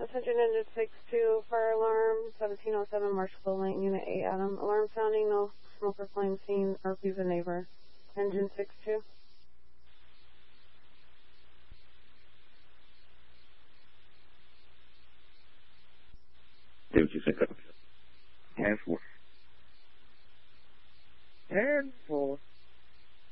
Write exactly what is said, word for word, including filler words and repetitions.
Attention engine six two, fire alarm, seventeen oh seven Marshall Lane, Unit eight, Adam. Alarm sounding, no smoke or flame seen, or please a neighbor. Engine six two.